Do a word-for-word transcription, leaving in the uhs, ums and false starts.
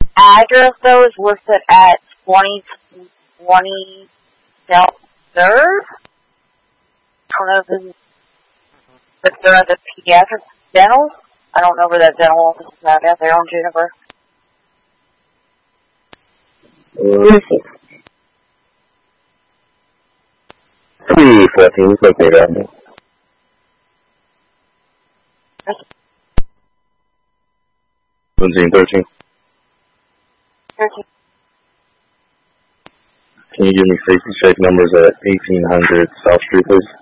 address, though, is listed at twenty twenty South third. I don't know if this is if they're at the pediatric dental. I don't know where that dental office is at out there on Juniper. three fourteen, it's okay, that. seventeen thirteen. thirteen. Can you give me safety check numbers at eighteen hundred South Street, please?